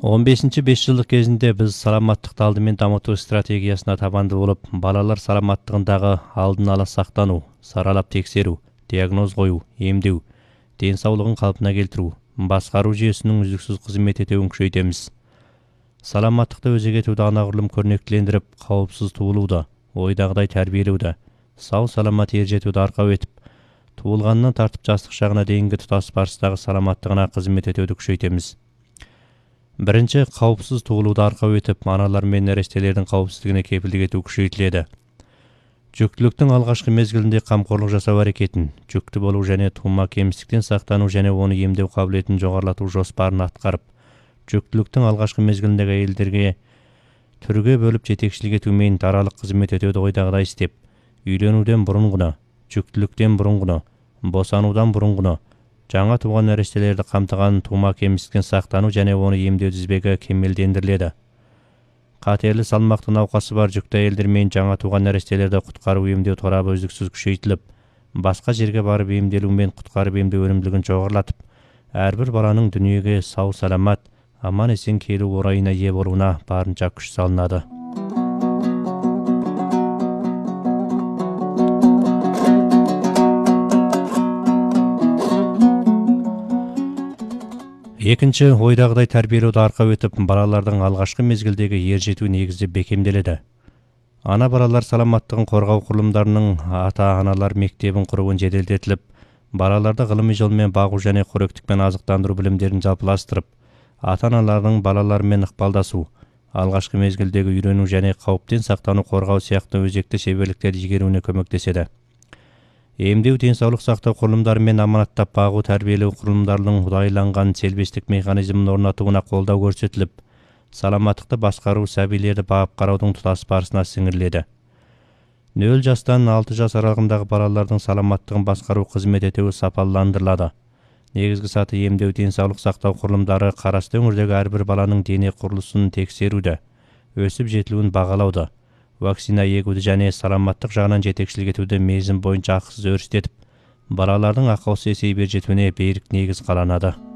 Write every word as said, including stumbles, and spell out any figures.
он бешинчи беш жылдык кезинде биз саламаттыкты алдымен дамытуу стратегиясына табанды болуп, балалар саламаттыгындагы алдын ала сактануу, саралап текшерүү, диагноз коюу, эмдөө, ден соолугун калпына келтирүү, баскаруу жүйөсүнүн үздүксүз кызмет этүүн күчөйтөбүз. Саламаттыкты өзөгөтүүдө анагүрүлүм көрнөктөлөндүрүп, коопсуз туулууда, ойдагыдай тарбиялоодо, сау саламат ер жетүүдө аркау этип, туулганынан тартып жастык шагына дейинги тутас барыстагы саламаттыгына кызмет этүүнү күчөйтөбүз. Биринчи, коопсуз туулууда аркау этип, аналар менен нерестелердин коопсуздугуна кепилдик этүү күчөйтүлөдү. Жүктүлүктүн алгачкы мезгилинде камкорлук жасоо аракетин, жүктүү болуу жана туума кемсиздиктен сактануу жана ону эмдөө кабилетин жогорулатуу жоспарын аткарып, жүктүлүктүн алгачкы мезгилиндеги айылдерге түргө бөлүп жетекчилик этүү менен даралык кызмет этүүдө ойдагыдай иштеп, үйлөнүүдөн бурун гана, жүктүлүктөн бурун гана, босонуудан бурун гана, жаңа тууган нерестелерди камтыган туума кемсиздиктен сактануу жана ону эмдөө тизбеги кемелдендирилет. Катерлі салмақты науқасы бар жүкті әйелдер мен жаңа туған нәрестелерді құтқару емдеу торабы үздіксіз күшейтіліп, басқа жерге барып емделу мен құтқарып емдеу өнімділігін жоғарылатып, әрбір баланың дүниеге сау саламат, аман есен келу орайына ие болуына барынша күш салынады. Экинчи, ойдагыдай тарбиялоодо аркау этип, балалардын алгачкы мезгилдеги ер жетүү негизи бекемделеди. Ана балалар саламаттыгын коргоо курулумдарынын ата-аналар мектебин куруун жеделдетилип, балаларды кылымый жол менен багуу жана коректик менен азыктандыруу билимдерин жалпылаштырып, ата-аналардын балалар менен ыкпалдашуу, алгачкы мезгилдеги үйрөнүү жана кооптон сактануу коргоо сыяктуу өзекти шеберликтерди ийгерүүнө көмөктөшөт. Эмдеу ден соолук сактоо курулумдары менен аманаттап багуу тарбиялоо курулумдарынын удайланган селбестик механизмин орнотууна колдоо көрсөтүлүп, саламаттыкты башкаруу сабийлерди багып кароодун тутас барысына сиңирилет. нөл жастан алты жаш аралыгындагы балалардын саламаттыгын башкаруу кызмет этүү сапаландырылады. Негизги саты эмдеу ден соолук сактоо курулумдары карашты өңүрдөгү ар бир баланын дене курулушун текшерүүдө, өсүп жетилүүнү багалоодо, вакцина эгүүдө жана саламаттык жагынан жетекчилик этүүдө мерзим боюнча акысыз өрүстөтүп, балалардын акыбасы эсеби жетүүнө берик негиз каланады.